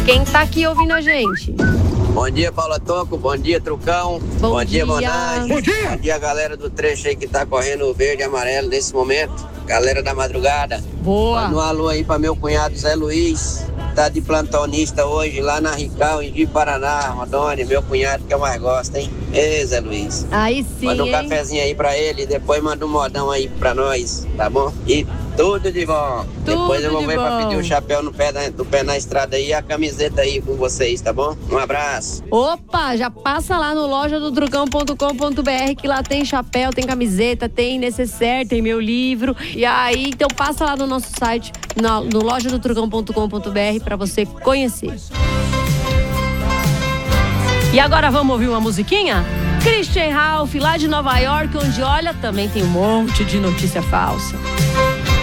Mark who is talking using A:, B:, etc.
A: Quem tá aqui ouvindo a gente?
B: Bom dia, Paula Toco. Bom dia, Trucão.
A: Bom
B: dia,
A: dia.
B: Monage.
C: Bom dia.
B: Bom dia, galera do trecho aí que tá correndo verde e amarelo nesse momento. Galera da madrugada.
A: Boa.
B: Manda um alô aí pra meu cunhado Zé Luiz. Tá de plantonista hoje lá na Rical, em Ji-Paraná. Rondônia, meu cunhado que eu mais gosto, hein? Ê, Zé Luiz.
A: Aí sim,
B: Manda um
A: hein?
B: cafezinho aí pra ele. Depois manda um modão aí pra nós, tá bom? E tudo de bom.
A: Tudo
B: Depois eu vou
A: de
B: ver pra
A: bom.
B: pedir o chapéu do pé na estrada aí e a camiseta aí com vocês, tá bom? Um abraço.
A: Opa, já passa lá no lojadotrucão.com.br que lá tem chapéu, tem camiseta, tem necessaire, tem meu livro. E aí, então passa lá no nosso site, no lojadotrucão.com.br para você conhecer. E agora vamos ouvir uma musiquinha? Christian Ralph, lá de Nova York, onde, olha, também tem um monte de notícia falsa.